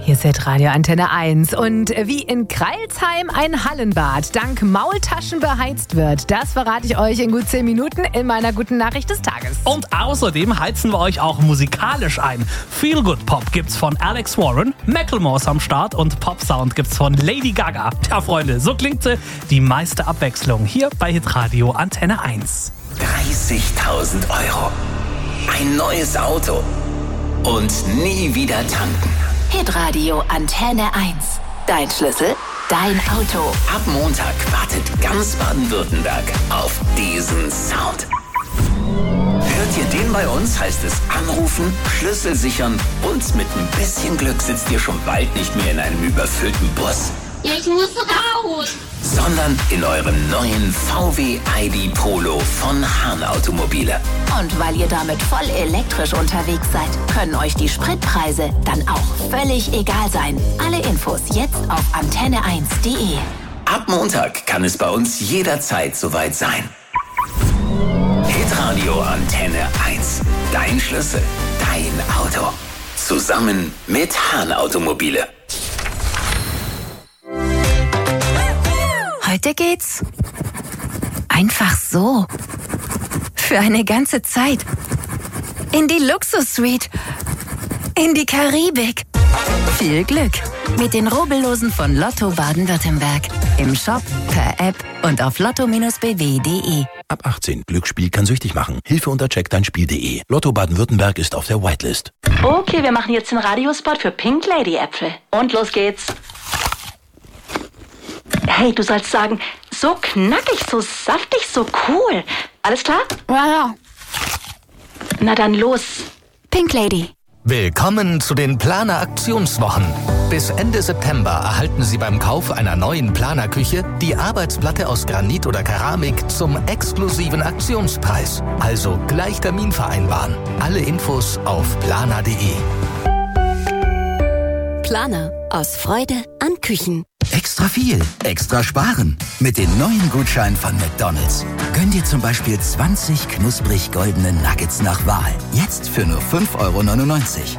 Hier ist Hitradio Antenne 1 und wie in Crailsheim ein Hallenbad dank Maultaschen beheizt wird, das verrate ich euch in gut 10 Minuten in meiner guten Nachricht des Tages. Und außerdem heizen wir euch auch musikalisch ein. Feel Good Pop gibt's von Alex Warren, Macklemore's am Start und Pop Sound gibt's von Lady Gaga. Tja, Freunde, so klingt sie, die meiste Abwechslung hier bei Hitradio Antenne 1. 30.000 €, ein neues Auto und nie wieder tanken. Hitradio Antenne 1. Dein Schlüssel, dein Auto. Ab Montag wartet ganz Baden-Württemberg auf diesen Sound. Hört ihr den bei uns, heißt es anrufen, Schlüssel sichern und mit ein bisschen Glück sitzt ihr schon bald nicht mehr in einem überfüllten Bus. Ich muss raus! Sondern in eurem neuen VW ID Polo von Hahn Automobile. Und weil ihr damit voll elektrisch unterwegs seid, können euch die Spritpreise dann auch völlig egal sein. Alle Infos jetzt auf antenne1.de. Ab Montag kann es bei uns jederzeit soweit sein. Hitradio Antenne 1. Dein Schlüssel, dein Auto. Zusammen mit Hahn Automobile. Heute geht's einfach so. Für eine ganze Zeit. In die Luxus-Suite. In die Karibik. Viel Glück mit den Rubbellosen von Lotto Baden-Württemberg. Im Shop, per App und auf lotto-bw.de. Ab 18. Glücksspiel kann süchtig machen. Hilfe unter checkdeinspiel.de. Lotto Baden-Württemberg ist auf der Whitelist. Okay, wir machen jetzt den Radiospot für Pink Lady Äpfel. Und los geht's. Hey, du sollst sagen, so knackig, so saftig, so cool. Alles klar? Ja. Na dann los. Pink Lady. Willkommen zu den Planer-Aktionswochen. Bis Ende September erhalten Sie beim Kauf einer neuen Planerküche die Arbeitsplatte aus Granit oder Keramik zum exklusiven Aktionspreis. Also gleich Termin vereinbaren. Alle Infos auf planer.de. Planer. Aus Freude an Küchen. Extra viel, extra sparen. Mit den neuen Gutscheinen von McDonald's. Gönn dir zum Beispiel 20 knusprig goldene Nuggets nach Wahl. Jetzt für nur 5,99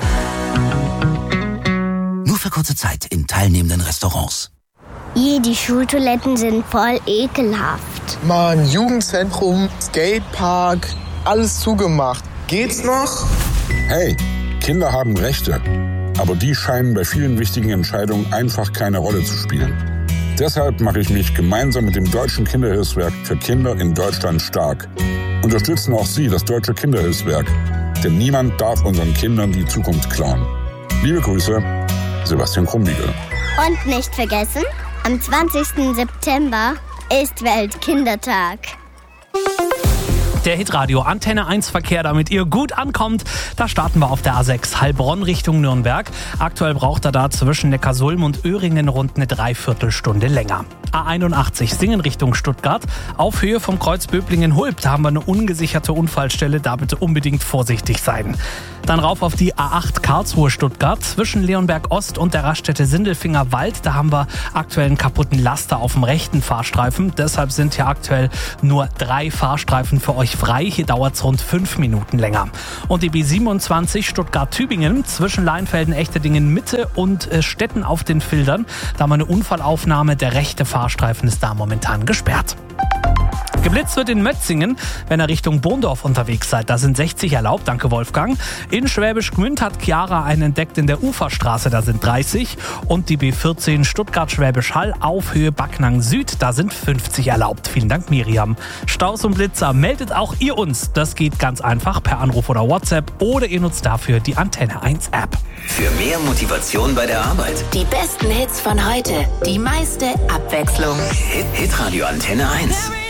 €. Nur für kurze Zeit in teilnehmenden Restaurants. Die Schultoiletten sind voll ekelhaft. Mann, Jugendzentrum, Skatepark, alles zugemacht. Geht's noch? Hey, Kinder haben Rechte. Aber die scheinen bei vielen wichtigen Entscheidungen einfach keine Rolle zu spielen. Deshalb mache ich mich gemeinsam mit dem Deutschen Kinderhilfswerk für Kinder in Deutschland stark. Unterstützen auch Sie das Deutsche Kinderhilfswerk. Denn niemand darf unseren Kindern die Zukunft klauen. Liebe Grüße, Sebastian Krumbiegel. Und nicht vergessen, am 20. September ist Weltkindertag. Der Hitradio Antenne 1 Verkehr, damit ihr gut ankommt. Da starten wir auf der A6 Heilbronn Richtung Nürnberg. Aktuell braucht er da zwischen Neckarsulm und Öhringen rund eine Dreiviertelstunde länger. A81 Singen Richtung Stuttgart. Auf Höhe vom Kreuz Böblingen-Hulb. Da haben wir eine ungesicherte Unfallstelle. Da bitte unbedingt vorsichtig sein. Dann rauf auf die A8 Karlsruhe-Stuttgart. Zwischen Leonberg Ost und der Raststätte Sindelfinger Wald. Da haben wir aktuell einen kaputten Laster auf dem rechten Fahrstreifen. Deshalb sind hier aktuell nur 3 Fahrstreifen für euch frei. Hier dauert es rund 5 Minuten länger. Und die B27 Stuttgart-Tübingen zwischen Leinfelden-Echterdingen Mitte und Stetten auf den Fildern. Da haben wir eine Unfallaufnahme. Der rechte Fahrstreifen ist da momentan gesperrt. Geblitzt wird in Mötzingen, wenn ihr Richtung Bohndorf unterwegs seid. Da sind 60 erlaubt, danke Wolfgang. In Schwäbisch Gmünd hat Chiara einen entdeckt in der Uferstraße, da sind 30. Und die B14 Stuttgart-Schwäbisch Hall auf Höhe Backnang Süd, da sind 50 erlaubt. Vielen Dank Miriam. Staus und Blitzer, meldet auch ihr uns. Das geht ganz einfach per Anruf oder WhatsApp oder ihr nutzt dafür die Antenne 1 App. Für mehr Motivation bei der Arbeit. Die besten Hits von heute, die meiste Abwechslung. Hitradio Antenne 1.